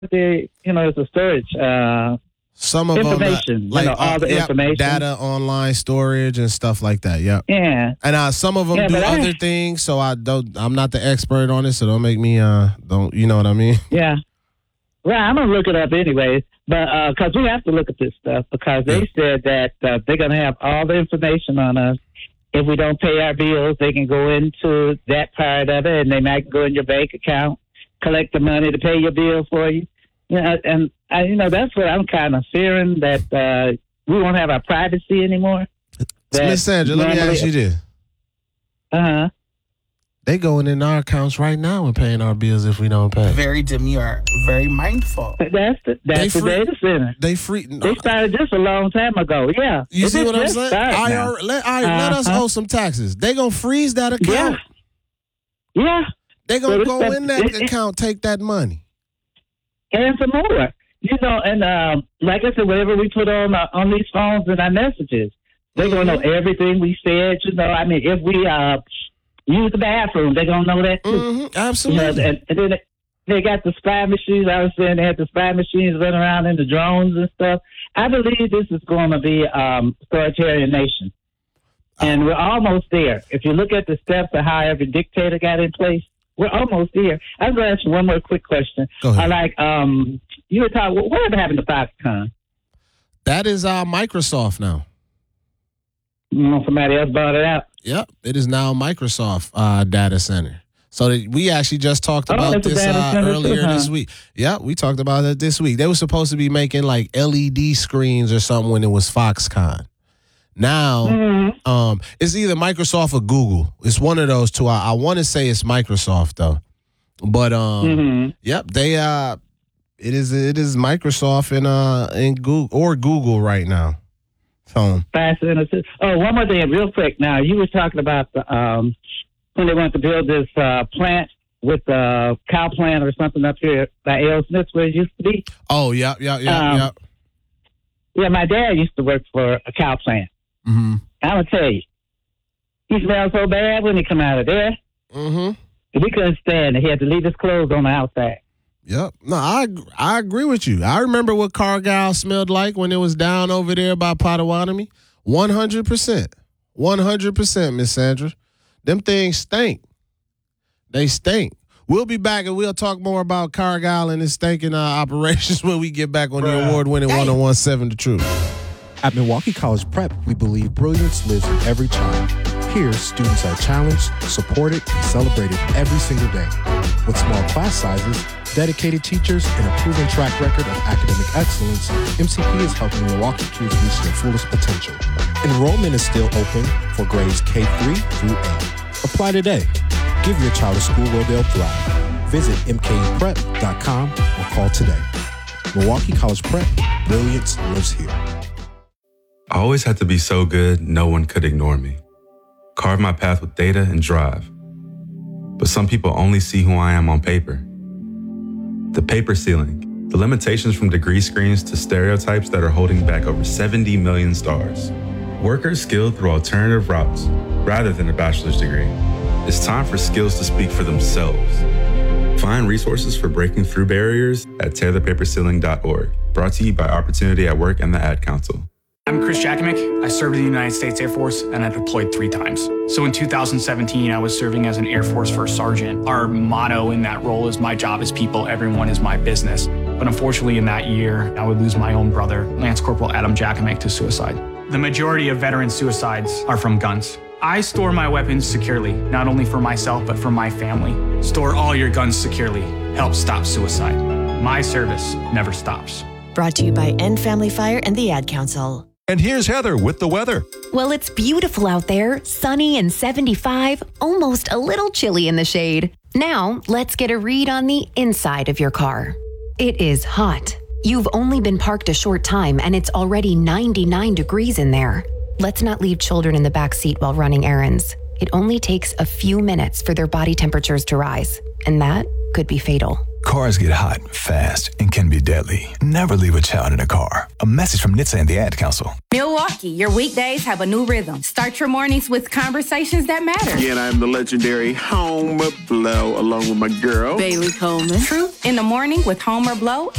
it's a storage. Some of information, them, all the information, data, online storage, and stuff like that. Yep. Yeah. And some of them do other things. So I'm not the expert on it. So don't make me. Don't you know what I mean? Yeah. Well, I'm gonna look it up anyway, but because we have to look at this stuff because they said that they're gonna have all the information on us. If we don't pay our bills, they can go into that part of it, and they might go in your bank account, collect the money to pay your bills for you. And that's what I'm kind of fearing, that we won't have our privacy anymore. Miss Sandra, let me ask you this. Uh-huh. They going in our accounts right now and paying our bills if we don't pay. Very demure, very mindful. That's the data center. They started this a long time ago. Yeah. You see what I'm saying? Let us owe some taxes. They gonna freeze that account. Yeah. They gonna go in that account, take that money. And some more. And like I said, whatever we put on these phones and our messages, they're going to know everything we said. If we use the bathroom, they're going to know that too. Mm-hmm. Absolutely. And then they got the spy machines. I was saying they had the spy machines running around in the drones and stuff. I believe this is going to be authoritarian nation. And we're almost there. If you look at the steps of how every dictator got in place, we're almost there. I was going to ask you one more quick question. Go ahead. You were talking, whatever happened to Foxconn? That is Microsoft now. Somebody else bought it out. Yep, it is now Microsoft data center. So we actually just talked about this earlier this week. Yeah, we talked about it this week. They were supposed to be making like LED screens or something when it was Foxconn. Now, it's either Microsoft or Google. It's one of those two. I want to say it's Microsoft though, but yep, they it is Microsoft and Google right now. So one more thing, real quick. Now you were talking about when they wanted to build this plant with the cow plant or something up here by L. Smith where it used to be. Oh yeah. Yeah, my dad used to work for a cow plant. Mm-hmm. I'm gonna tell you, he smelled so bad when he come out of there. Mm-hmm. We couldn't stand it. He had to leave his clothes on the outside. Yep. No, I agree with you. I remember what Cargill smelled like when it was down over there by Potawatomi. 100%. 100%, Miss Sandra. Them things stink. They stink. We'll be back and we'll talk more about Cargill and his stinking operations when we get back on the award-winning 101.7 The Truth. At Milwaukee College Prep, we believe brilliance lives in every child. Here, students are challenged, supported, and celebrated every single day. With small class sizes, dedicated teachers, and a proven track record of academic excellence, MCP is helping Milwaukee kids reach their fullest potential. Enrollment is still open for grades K-3 through 8. Apply today. Give your child a school where they'll thrive. Visit mkuprep.com or call today. Milwaukee College Prep, brilliance lives here. I always had to be so good, no one could ignore me. Carve my path with data and drive. But some people only see who I am on paper. The paper ceiling, the limitations from degree screens to stereotypes that are holding back over 70 million stars. Workers skilled through alternative routes rather than a bachelor's degree. It's time for skills to speak for themselves. Find resources for breaking through barriers at tearthepaperceiling.org. Brought to you by Opportunity at Work and the Ad Council. I'm Chris Jakimick. I served in the United States Air Force and I deployed 3 times. So in 2017, I was serving as an Air Force First Sergeant. Our motto in that role is my job is people, everyone is my business. But unfortunately in that year, I would lose my own brother, Lance Corporal Adam Jakimick, to suicide. The majority of veteran suicides are from guns. I store my weapons securely, not only for myself, but for my family. Store all your guns securely. Help stop suicide. My service never stops. Brought to you by End Family Fire and the Ad Council. And here's Heather with the weather. Well, it's beautiful out there, sunny and 75, almost a little chilly in the shade. Now, let's get a read on the inside of your car. It is hot. You've only been parked a short time and it's already 99 degrees in there. Let's not leave children in the back seat while running errands. It only takes a few minutes for their body temperatures to rise, and that could be fatal. Cars get hot, fast, and can be deadly. Never leave a child in a car. A message from NHTSA and the Ad Council. Milwaukee, your weekdays have a new rhythm. Start your mornings with conversations that matter. Again, I'm the legendary Homer Blow, along with my girl, Bailey Coleman. Truth in the morning with Homer Blow